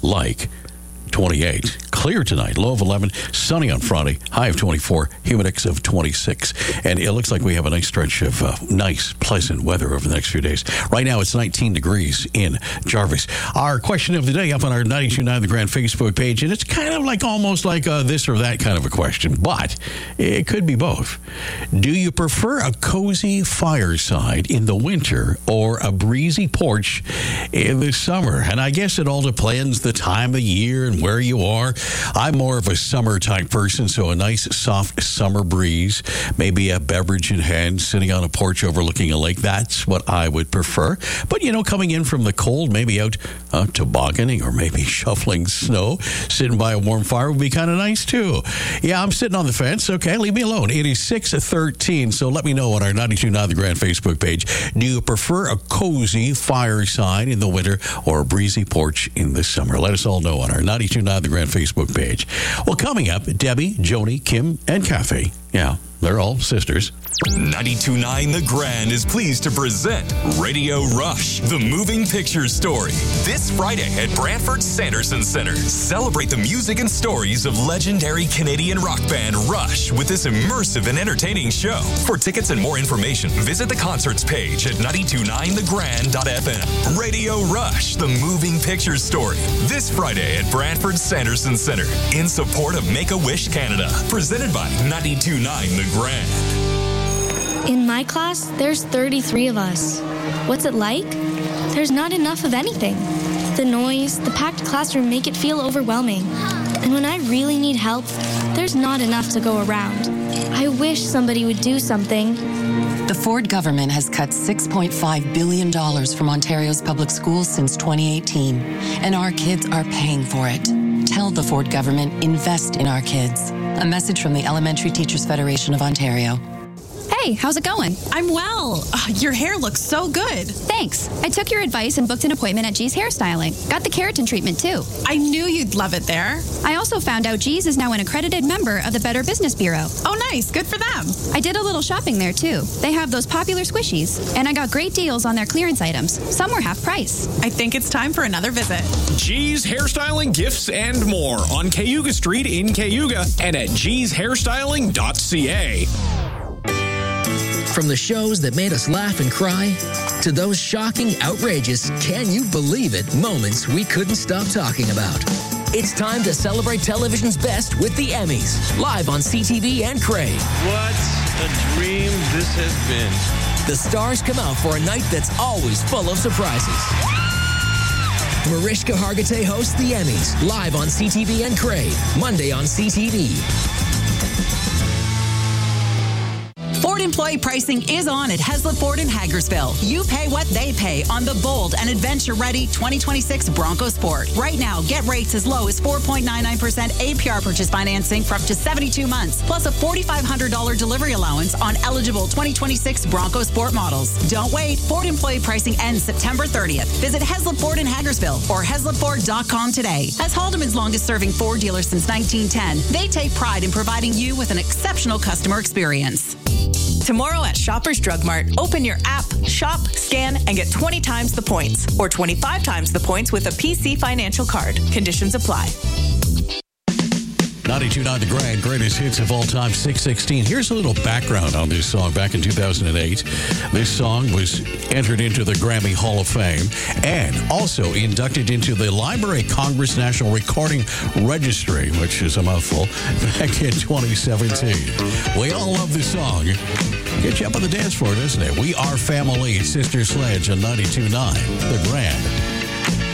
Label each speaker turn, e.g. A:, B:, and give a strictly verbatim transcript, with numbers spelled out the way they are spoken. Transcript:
A: like twenty-eight. Clear tonight, low of eleven, sunny on Friday, high of twenty-four, humidex of twenty-six. And it looks like we have a nice stretch of uh, nice, pleasant weather over the next few days. Right now, it's nineteen degrees in Jarvis. Our question of the day up on our ninety-two point nine The Grand Facebook page, and it's kind of like almost like a this or that kind of a question, but it could be both. Do you prefer a cozy fireside in the winter or a breezy porch in the summer? And I guess it all depends the time of year and where you are. I'm more of a summer type person, so a nice soft summer breeze, maybe a beverage in hand, sitting on a porch overlooking a lake. That's what I would prefer. But, you know, coming in from the cold, maybe out uh, tobogganing or maybe shoveling snow, sitting by a warm fire would be kind of nice too. Yeah, I'm sitting on the fence. Okay, leave me alone. It is six thirteen, so let me know on our ninety-two point nine The Grand Facebook page. Do you prefer a cozy fireside in the winter or a breezy porch in the summer? Let us all know on our ninety-two point nine The Grand Facebook page. Well, coming up, Debbie, Joni, Kim, and Kathy. Yeah, they're all sisters.
B: ninety-two point nine The Grand is pleased to present Radio Rush, the moving picture story. This Friday at Brantford Sanderson Center. Celebrate the music and stories of legendary Canadian rock band Rush with this immersive and entertaining show. For tickets and more information, visit the concerts page at ninety-two point nine the grand dot f m. Radio Rush, the moving picture story. This Friday at Brantford Sanderson Center in support of Make-A-Wish Canada. Presented by ninety-two point nine The Grand.
C: In my class, there's thirty-three of us. What's it like? There's not enough of anything. The noise, the packed classroom make it feel overwhelming. And when I really need help, there's not enough to go around. I wish somebody would do something.
D: The Ford government has cut six point five billion dollars from Ontario's public schools since twenty eighteen, and our kids are paying for it. Tell the Ford government, invest in our kids. A message from the Elementary Teachers Federation of Ontario.
E: Hey, how's it going?
F: I'm well. Uh, your hair looks so good.
E: Thanks. I took your advice and booked an appointment at G's Hairstyling. Got the keratin treatment, too.
F: I knew you'd love it there.
E: I also found out G's is now an accredited member of the Better Business Bureau.
F: Oh, nice. Good for them.
E: I did a little shopping there, too. They have those popular squishies, and I got great deals on their clearance items. Some were half price.
F: I think it's time for another visit.
G: G's Hairstyling, Gifts, and more on Cayuga Street in Cayuga and at gees hairstyling dot c a.
H: From the shows that made us laugh and cry, to those shocking, outrageous, can you believe it moments we couldn't stop talking about. It's time to celebrate television's best with the Emmys, live on C T V and Crave.
I: What a dream this has been.
H: The stars come out for a night that's always full of surprises. Mariska Hargitay hosts the Emmys, live on C T V and Crave, Monday on C T V.
J: Ford employee pricing is on at Heslop Ford in Hagersville. You pay what they pay on the bold and adventure-ready twenty twenty-six Bronco Sport. Right now, get rates as low as four point nine nine percent A P R purchase financing for up to seventy-two months, plus a four thousand five hundred dollars delivery allowance on eligible twenty twenty-six Bronco Sport models. Don't wait. Ford employee pricing ends September thirtieth. Visit Heslop Ford in Hagersville or heslop ford dot com today. As Haldeman's longest-serving Ford dealer since nineteen ten, they take pride in providing you with an exceptional customer experience.
K: Tomorrow at Shoppers Drug Mart, open your app, shop, scan, and get twenty times the points or twenty-five times the points with a P C Financial Card. Conditions apply.
A: ninety-two point nine The Grand, greatest hits of all time, six sixteen. Here's a little background on this song. Back in two thousand eight, this song was entered into the Grammy Hall of Fame and also inducted into the Library of Congress National Recording Registry, which is a mouthful, back in twenty seventeen. We all love this song. Get you up on the dance floor, doesn't it? We are family. Sister Sledge on ninety-two point nine The Grand.